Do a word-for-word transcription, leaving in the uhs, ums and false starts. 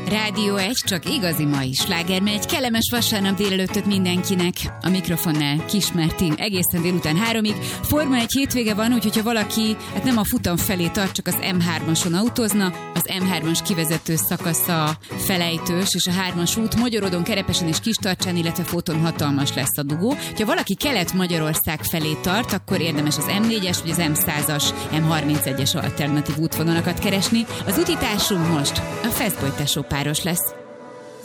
Rádió egy, csak igazi mai sláger megy. Kellemes vasárnap délelőttöt mindenkinek. A mikrofonnál Kis Martin egészen délután háromig. Forma egy hétvége van, úgyhogy ha valaki hát nem a futam felé tart, csak az em hármason autózna, az em hármas kivezető szakasza felejtős, és a hármas út Magyarodon, Kerepesen és Kistarcsán, illetve Fóton hatalmas lesz a dugó. Ha valaki Kelet-Magyarország felé tart, akkor érdemes az em négyes vagy az em százas, em harmincegyes alternatív útvonalakat keresni. Az útitársunk most a Feszbolytásó páros lesz.